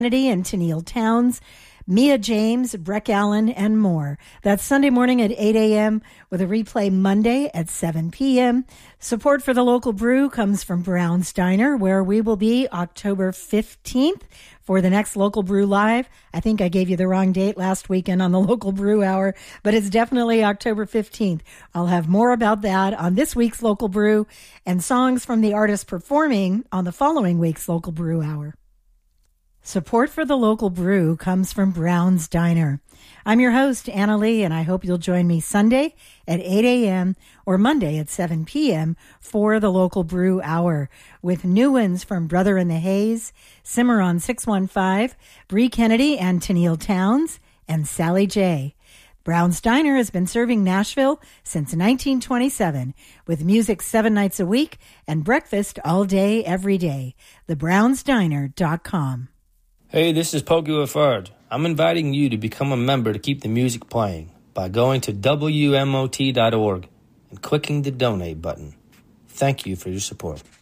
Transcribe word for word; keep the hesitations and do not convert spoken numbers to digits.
Kennedy and Tennille Towns, Mia James, Breck Allen, and more. That's Sunday morning at eight a.m. with a replay Monday at seven p.m. Support for the local brew comes from Brown's Diner, where we will be October fifteenth for the next Local Brew Live. I think I gave you the wrong date last weekend on the Local Brew Hour, but it's definitely October fifteenth. I'll have more about that on this week's Local Brew and songs from the artists performing on the following week's Local Brew Hour. Support for the Local Brew comes from Brown's Diner. I'm your host, Anna Lee, and I hope you'll join me Sunday at eight a.m. or Monday at seven p.m. for the Local Brew Hour with new ones from Brother in the Haze, Cimarron six one five, Bree Kennedy and Tennille Towns, and Sally J. Brown's Diner has been serving Nashville since nineteen twenty-seven with music seven nights a week and breakfast all day, every day. the browns diner dot com. Hey, this is Pokey Lafarge. I'm inviting you to become a member to keep the music playing by going to W M O T dot org and clicking the donate button. Thank you for your support.